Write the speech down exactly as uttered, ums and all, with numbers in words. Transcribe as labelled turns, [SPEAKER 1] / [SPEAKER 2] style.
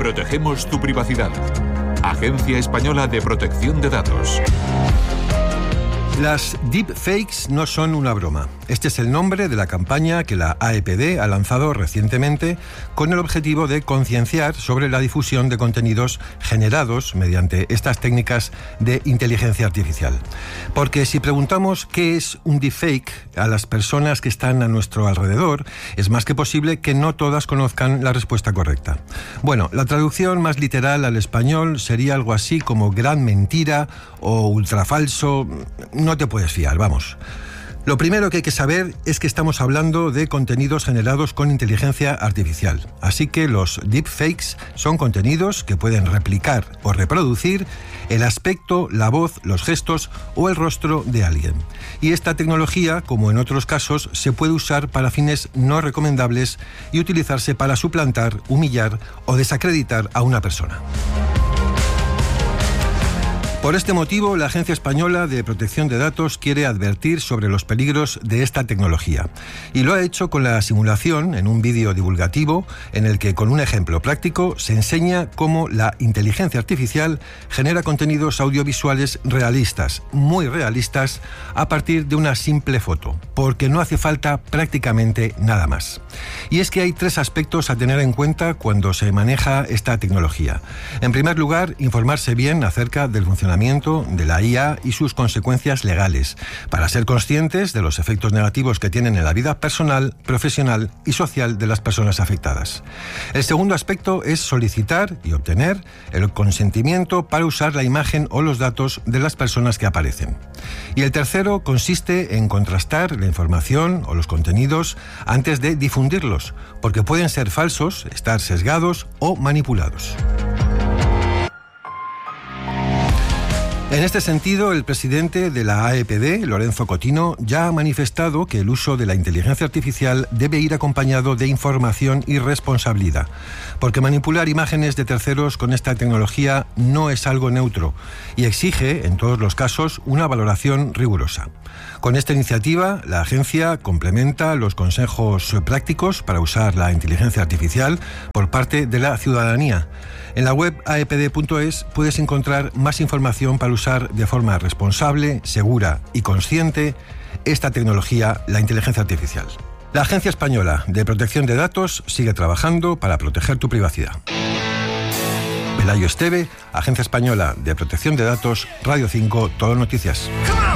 [SPEAKER 1] Protegemos tu privacidad. Agencia Española de Protección de Datos.
[SPEAKER 2] Las deepfakes no son una broma. Este es el nombre de la campaña que la A E P D ha lanzado recientemente con el objetivo de concienciar sobre la difusión de contenidos generados mediante estas técnicas de inteligencia artificial. Porque si preguntamos qué es un deepfake a las personas que están a nuestro alrededor, es más que posible que no todas conozcan la respuesta correcta. Bueno, la traducción más literal al español sería algo así como gran mentira o ultrafalso. No te puedes fiar, vamos. Lo primero que hay que saber es que estamos hablando de contenidos generados con inteligencia artificial. Así que los deepfakes son contenidos que pueden replicar o reproducir el aspecto, la voz, los gestos o el rostro de alguien. Y esta tecnología, como en otros casos, se puede usar para fines no recomendables y utilizarse para suplantar, humillar o desacreditar a una persona. Por este motivo, la Agencia Española de Protección de Datos quiere advertir sobre los peligros de esta tecnología. Y lo ha hecho con la simulación en un vídeo divulgativo en el que, con un ejemplo práctico, se enseña cómo la inteligencia artificial genera contenidos audiovisuales realistas, muy realistas, a partir de una simple foto, porque no hace falta prácticamente nada más. Y es que hay tres aspectos a tener en cuenta cuando se maneja esta tecnología. En primer lugar, informarse bien acerca del funcionamiento de la I A y sus consecuencias legales, para ser conscientes de los efectos negativos que tienen en la vida personal, profesional y social de las personas afectadas. El segundo aspecto es solicitar y obtener el consentimiento para usar la imagen o los datos de las personas que aparecen. Y el tercero consiste en contrastar la información o los contenidos antes de difundirlos, porque pueden ser falsos, estar sesgados o manipulados. En este sentido, el presidente de la A E P D, Lorenzo Cotino, ya ha manifestado que el uso de la inteligencia artificial debe ir acompañado de información y responsabilidad, porque manipular imágenes de terceros con esta tecnología no es algo neutro y exige, en todos los casos, una valoración rigurosa. Con esta iniciativa, la agencia complementa los consejos prácticos para usar la inteligencia artificial por parte de la ciudadanía. En la web a e p d punto es puedes encontrar más información para usar de forma responsable, segura y consciente esta tecnología, la inteligencia artificial. La Agencia Española de Protección de Datos sigue trabajando para proteger tu privacidad. Pelayo Esteve, Agencia Española de Protección de Datos, Radio cinco, Todo Noticias.